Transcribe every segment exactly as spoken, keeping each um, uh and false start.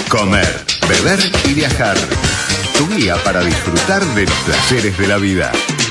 Comer, beber y viajar. Tu guía para disfrutar de los placeres de la vida.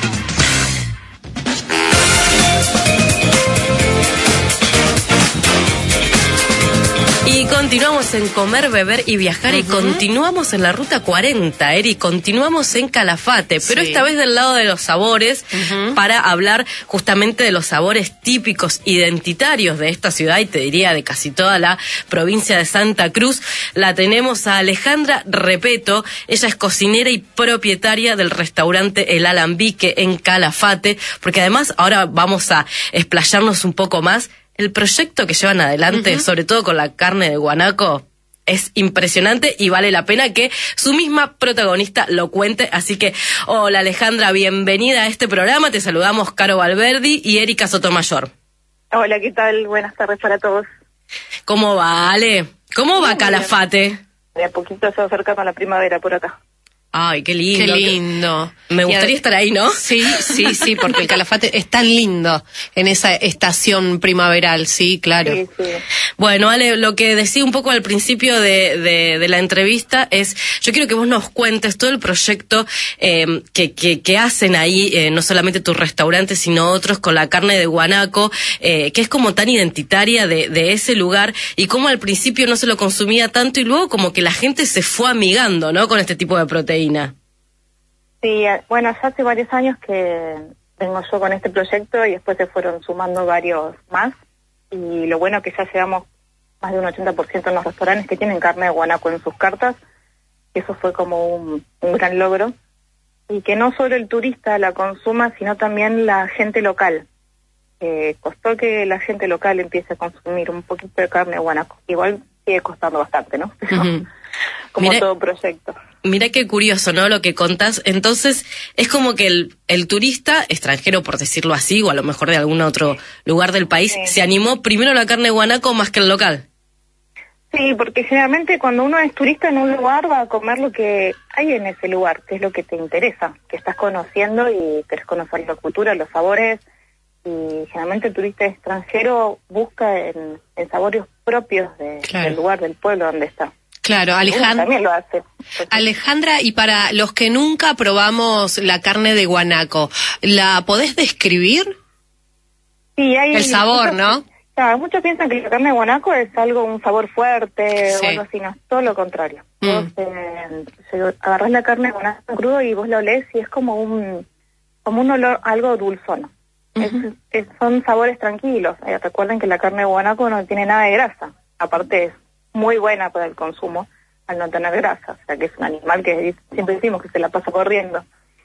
Y continuamos en Comer, Beber y Viajar, uh-huh. y continuamos en la Ruta cuarenta, Eri, continuamos en Calafate, pero sí. esta vez del lado de los sabores, uh-huh. para hablar justamente de los sabores típicos, identitarios de esta ciudad, y te diría de casi toda la provincia de Santa Cruz. La tenemos a Alejandra Repeto, ella es cocinera y propietaria del restaurante El Alambique en Calafate, porque además ahora vamos a explayarnos un poco más. El proyecto que llevan adelante, uh-huh. sobre todo con la carne de guanaco, es impresionante y vale la pena que su misma protagonista lo cuente. Así que, hola Alejandra, bienvenida a este programa. Te saludamos Caro Valverdi y Erika Sotomayor. Hola, ¿qué tal? Buenas tardes para todos. ¿Cómo va, Ale? ¿Cómo va Calafate? De a poquito se va acercando la primavera por acá. Ay, qué lindo. Qué lindo. Me gustaría a... estar ahí, ¿no? Sí, sí, sí, porque el Calafate es tan lindo en esa estación primaveral, sí, claro. Sí, sí. Bueno, Ale, lo que decía un poco al principio de, de, de la entrevista es, yo quiero que vos nos cuentes todo el proyecto eh, que, que, que hacen ahí, eh, no solamente tu restaurante, sino otros con la carne de guanaco, eh, que es como tan identitaria de, de ese lugar, y cómo al principio no se lo consumía tanto y luego como que la gente se fue amigando, ¿no?, con este tipo de proteínas. Sí, bueno, ya hace varios años que vengo yo con este proyecto y después se fueron sumando varios más, y lo bueno que ya llegamos más de un ochenta por ciento en los restaurantes que tienen carne de guanaco en sus cartas. Eso fue como un, un gran logro, y que no solo el turista la consuma, sino también la gente local. Eh, costó que la gente local empiece a consumir un poquito de carne de guanaco. Igual sigue costando bastante, ¿no? Pero, uh-huh. como Mira... todo proyecto. Mira qué curioso, ¿no?, lo que contás. Entonces, es como que el, el turista extranjero, por decirlo así, o a lo mejor de algún otro lugar del país, sí. se animó primero a la carne de guanaco más que el local. Sí, porque generalmente cuando uno es turista en un lugar va a comer lo que hay en ese lugar, que es lo que te interesa, que estás conociendo y querés conocer la cultura, los sabores, y generalmente el turista extranjero busca en, en sabores propios de, claro. del lugar, del pueblo donde está. Claro, Alejandra. También lo hace. Alejandra, y para los que nunca probamos la carne de guanaco, ¿la podés describir? Sí, hay... El sabor, muchos, ¿no? Claro, muchos piensan que la carne de guanaco es algo, un sabor fuerte, sí. o algo así, no, es todo lo contrario. Mm. Vos eh, agarrás la carne de guanaco crudo y vos la olés y es como un, como un olor, algo dulzón. Uh-huh. es, es, son sabores tranquilos. Eh, recuerden que la carne de guanaco no tiene nada de grasa, aparte es muy buena para el consumo al no tener grasa, o sea que es un animal que siempre decimos que se la pasa corriendo,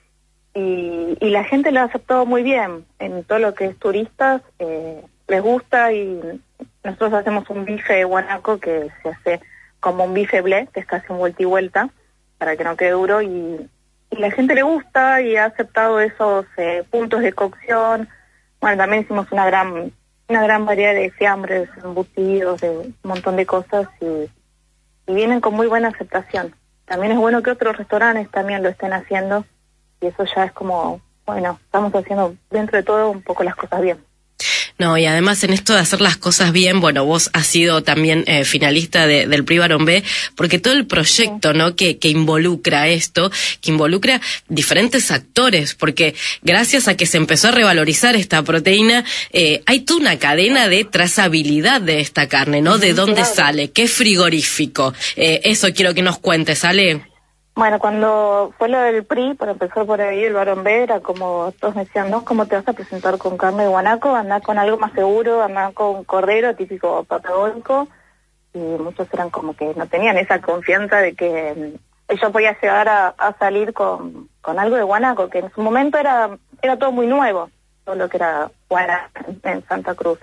y, y la gente lo ha aceptado muy bien. En todo lo que es turistas eh, les gusta, y nosotros hacemos un bife de guanaco que se hace como un bife blé, que es casi un vuelta y vuelta para que no quede duro, y, y la gente le gusta y ha aceptado esos eh, puntos de cocción. Bueno, también hicimos una gran una gran variedad de fiambres, embutidos, de un montón de cosas, y, y vienen con muy buena aceptación. También es bueno que otros restaurantes también lo estén haciendo, y eso ya es como, bueno, estamos haciendo dentro de todo un poco las cosas bien. No, y además en esto de hacer las cosas bien, bueno, vos has sido también eh, finalista de, del Prix Barón B, porque todo el proyecto, sí. ¿no?, que, que involucra esto, que involucra diferentes actores, porque gracias a que se empezó a revalorizar esta proteína, eh, hay toda una cadena de trazabilidad de esta carne, ¿no?, de dónde claro. sale, qué frigorífico. Eh, eso quiero que nos cuentes, Ale. Bueno, cuando fue lo del P R I, para empezar por ahí, el Barón B, era como, todos me decían, ¿no?, ¿cómo te vas a presentar con carne de guanaco? Andá con algo más seguro, andá con cordero típico patagónico, y muchos eran como que no tenían esa confianza de que yo podía llegar a, a salir con, con algo de guanaco, que en su momento era era todo muy nuevo, todo lo que era guanaco en Santa Cruz.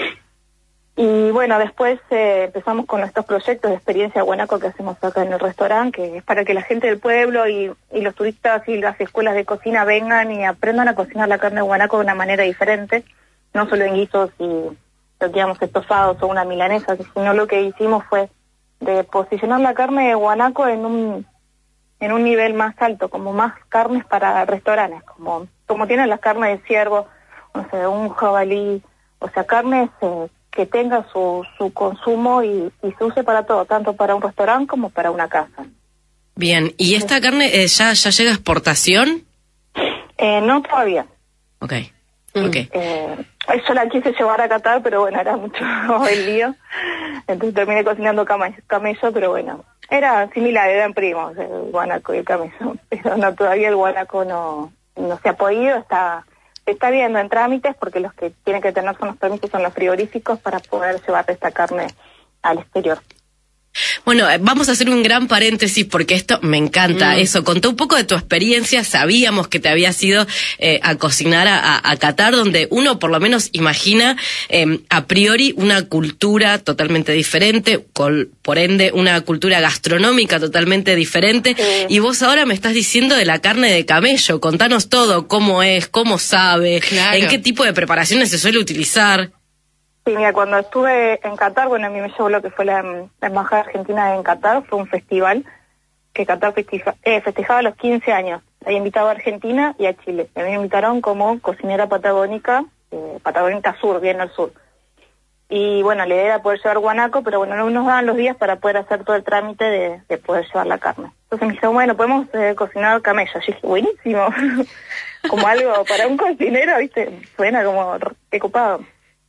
Y bueno, después eh, empezamos con estos proyectos de experiencia guanaco que hacemos acá en el restaurante, que es para que la gente del pueblo y, y los turistas y las escuelas de cocina vengan y aprendan a cocinar la carne de guanaco de una manera diferente, no solo en guisos y lo que llamamos estofados o una milanesa, sino lo que hicimos fue de posicionar la carne de guanaco en un en un nivel más alto, como más carnes para restaurantes, como como tienen las carnes de ciervo, no sé, un jabalí, o sea, carnes eh, que tenga su, su consumo y, y se use para todo, tanto para un restaurante como para una casa. Bien, ¿y esta carne eh, ya, ya llega a exportación? Eh, no todavía. Ok, ok. Eh, yo la quise llevar a Qatar, pero bueno, era mucho el lío. Entonces terminé cocinando came- camello, pero bueno, era similar, eran primos, el guanaco y el camello. Pero no, todavía el guanaco no, no se ha podido, está, está viendo en trámites, porque los que tienen que tener son los permisos, son los frigoríficos para poder llevar esta carne al exterior. Bueno, vamos a hacer un gran paréntesis porque esto me encanta. Mm. Eso, contó un poco de tu experiencia. Sabíamos que te habías ido eh, a cocinar a, a, a Qatar, donde uno por lo menos imagina eh, a priori una cultura totalmente diferente, col, por ende una cultura gastronómica totalmente diferente. Sí. Y vos ahora me estás diciendo de la carne de camello. Contanos todo, cómo es, cómo sabe, claro. En qué tipo de preparaciones se suele utilizar. Sí, mira, cuando estuve en Qatar, bueno, a mí me llevó lo que fue la, la Embajada Argentina en Qatar, fue un festival que Qatar festeja, eh, festejaba los quince años. Había invitado a Argentina y a Chile. Me invitaron como cocinera patagónica, eh, patagónica sur, bien al sur. Y bueno, la idea era poder llevar guanaco, pero bueno, no nos daban los días para poder hacer todo el trámite de, de poder llevar la carne. Entonces me dijeron, bueno, podemos eh, cocinar camello. Yo dije, buenísimo, como algo para un cocinero, ¿viste? Suena como qué copado.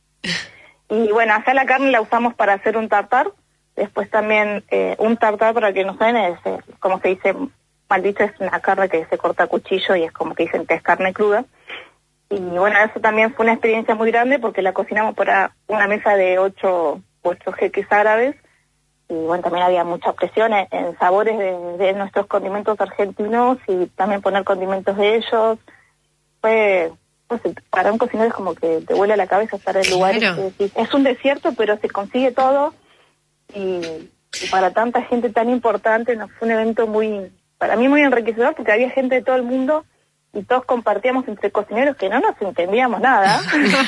Y bueno, acá la carne la usamos para hacer un tartar. Después también eh, un tartar, para que no saben, es, eh, como se dice, mal dicho, es una carne que se corta a cuchillo y es como que dicen que es carne cruda. Y bueno, eso también fue una experiencia muy grande porque la cocinamos para una mesa de ocho, ocho jeques árabes. Y bueno, también había mucha presión en, en sabores de, de nuestros condimentos argentinos y también poner condimentos de ellos. Fue... Pues para un cocinero es como que te vuela la cabeza estar en lugares claro. que, que es un desierto, pero se consigue todo y, y para tanta gente tan importante nos fue un evento muy, para mí muy enriquecedor porque había gente de todo el mundo y todos compartíamos entre cocineros que no nos entendíamos nada,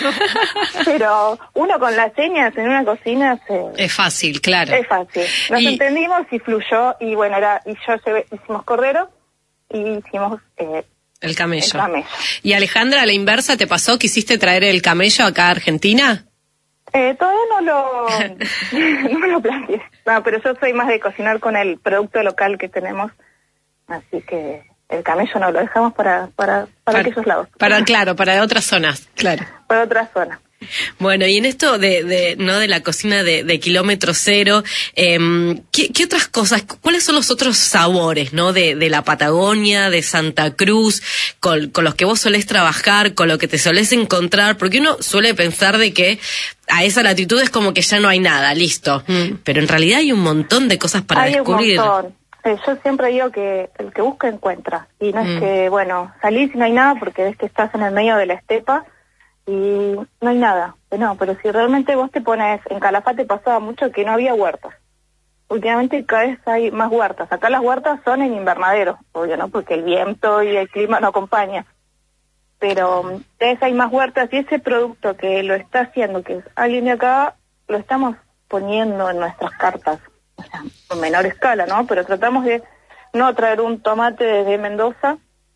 pero uno con las señas en una cocina se... es fácil, claro. Es fácil, nos y... entendimos y fluyó y bueno, era y yo llevé, hicimos cordero y hicimos... Eh, El camello. el camello. Y Alejandra, a la inversa, ¿te pasó? ¿Quisiste traer el camello acá a Argentina? Eh, todavía no lo, no me lo planteé. No, pero yo soy más de cocinar con el producto local que tenemos, así que el camello no lo dejamos para para para, para aquellos lados. Para claro, para otras zonas, claro. Para otras zonas. Bueno, y en esto de, de no de la cocina de, de kilómetro cero, eh, ¿qué, ¿qué otras cosas, cuáles son los otros sabores, no, de, de la Patagonia, de Santa Cruz, con, con los que vos solés trabajar, con lo que te solés encontrar? Porque uno suele pensar de que a esa latitud es como que ya no hay nada, listo. Mm. Pero en realidad hay un montón de cosas para hay descubrir. Un montón. Eh, yo siempre digo que el que busca encuentra. Y no mm. es que, bueno, salís y no hay nada porque ves que estás en el medio de la estepa y no hay nada. No, pero si realmente vos te pones, en Calafate pasaba mucho que no había huertas. Últimamente cada vez hay más huertas. Acá las huertas son en invernadero, obvio, ¿no? Porque el viento y el clima no acompaña. Pero cada vez hay más huertas y ese producto que lo está haciendo, que es alguien de acá, lo estamos poniendo en nuestras cartas. O sea, en menor escala, ¿no? Pero tratamos de no traer un tomate desde Mendoza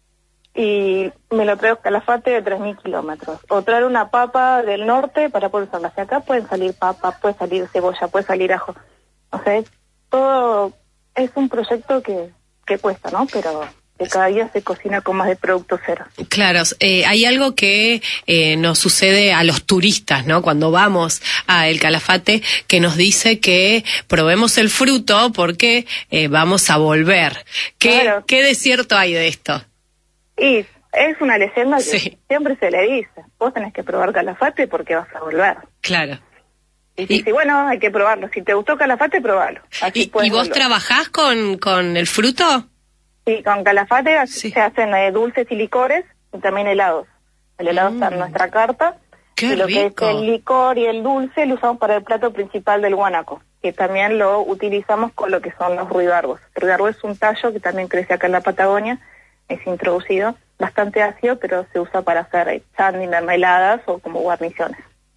y me lo traigo Calafate de tres mil kilómetros. O traer una papa del norte para poder usarla. Si acá pueden salir papas, puede salir cebolla, puede salir ajo. O sea, es todo, es un proyecto que, que cuesta, ¿no? Pero que cada día se cocina con más de producto cero. Claro, eh, hay algo que eh, nos sucede a los turistas, ¿no? Cuando vamos a El Calafate, que nos dice que probemos el fruto porque eh, vamos a volver. ¿Qué, claro. ¿Qué de cierto hay de esto? Y es una leyenda que sí. siempre se le dice, vos tenés que probar Calafate porque vas a volver. Claro. Y si, y, bueno, hay que probarlo. Si te gustó Calafate, probalo. Así ¿Y, ¿y vos volver. trabajás con, con el fruto? Sí, con Calafate sí. se hacen eh, dulces y licores y también helados. El helado mm. está en nuestra carta. ¡Qué y lo rico! que es el licor y el dulce lo usamos para el plato principal del guanaco, que también lo utilizamos con lo que son los ruidarbos. El ruidarbo es un tallo que también crece acá en la Patagonia. Es introducido, bastante ácido, pero se usa para hacer chándwich, mermeladas o como guarniciones.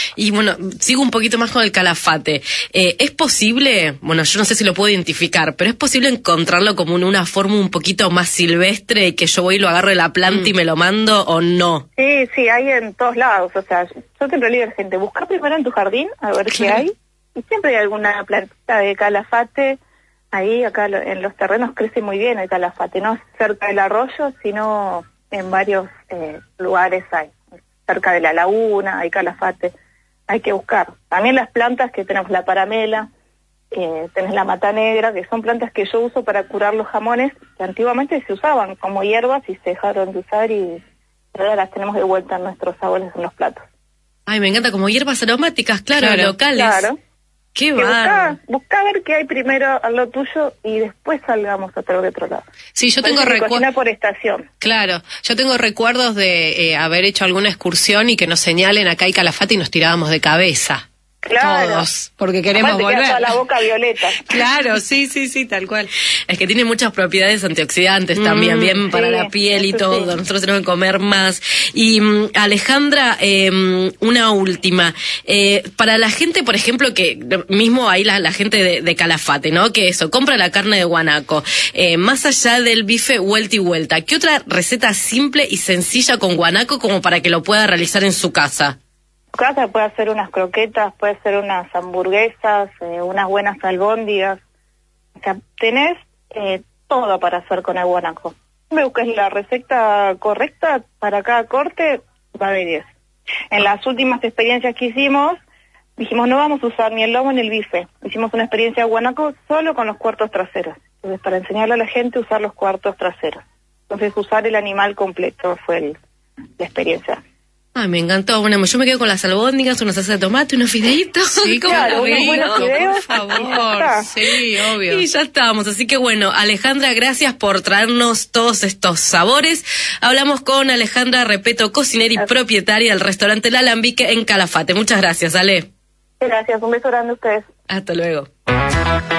Y bueno, sigo un poquito más con el calafate. Eh, ¿Es posible, bueno, yo no sé si lo puedo identificar, pero es posible encontrarlo como en una forma un poquito más silvestre y que yo voy y lo agarro de la planta mm. y me lo mando o no? Sí, sí, hay en todos lados. O sea, yo siempre le digo a la gente, buscar primero en tu jardín a ver qué hay. Y siempre hay alguna plantita de calafate. Ahí, acá en los terrenos crece muy bien el calafate, no cerca del arroyo, sino en varios eh, lugares hay. Cerca de la laguna hay calafate, hay que buscar. También las plantas que tenemos, la paramela, eh, tenés la mata negra, que son plantas que yo uso para curar los jamones, que antiguamente se usaban como hierbas y se dejaron de usar y ahora las tenemos de vuelta en nuestros sabores en los platos. Ay, me encanta, como hierbas aromáticas, claro, claro locales. Claro. Qué busca, busca ver qué hay primero a lo tuyo y después salgamos a otro de otro lado. Sí, yo tengo recuerdos por estación. Claro, yo tengo recuerdos de eh, haber hecho alguna excursión y que nos señalen acá hay calafate y nos tirábamos de cabeza. Claro. Todos, porque queremos Aparte volver. Queda toda la boca violeta. Claro, sí, sí, sí, tal cual. Es que tiene muchas propiedades antioxidantes mm, también, bien sí, para la piel y todo. Sí. Nosotros tenemos que comer más. Y um, Alejandra, eh, una última. Eh, para la gente, por ejemplo, que mismo ahí la, la gente de, de Calafate, ¿no? Que eso, compra la carne de guanaco. Eh, más allá del bife vuelta y vuelta, ¿qué otra receta simple y sencilla con guanaco como para que lo pueda realizar en su casa? Casa puede hacer unas croquetas, puede hacer unas hamburguesas, eh, unas buenas albóndigas. O sea, tenés eh, todo para hacer con el guanaco. Me busques la receta correcta para cada corte, va a venir. En las últimas experiencias que hicimos, dijimos no vamos a usar ni el lomo ni el bife. Hicimos una experiencia de guanaco solo con los cuartos traseros. Entonces, para enseñarle a la gente a usar los cuartos traseros. Entonces, usar el animal completo fue el, la experiencia. Ay, me encantó. Bueno, yo me quedo con las albóndigas, una salsa de tomate, unos fideitos. Sí, claro, unos buenos fideos. Por favor, sí, obvio. Y ya estamos. Así que bueno, Alejandra, gracias por traernos todos estos sabores. Hablamos con Alejandra Repetto, cocinera y gracias. Propietaria del restaurante El Alambique en Calafate. Muchas gracias, Ale. Gracias, un beso grande a ustedes. Hasta luego.